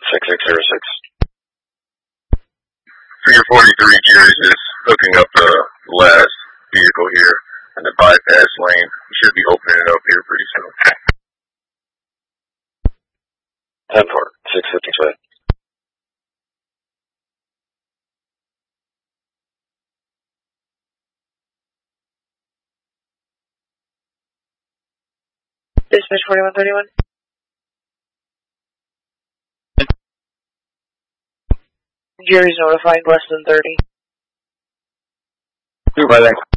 6606. Figure 43, Jerry's just hooking up the last vehicle here in the bypass lane. We should be opening it up here pretty soon. 10-4, 655. Dispatch 4131. Jerry's notifying less than 30. Goodbye, thanks.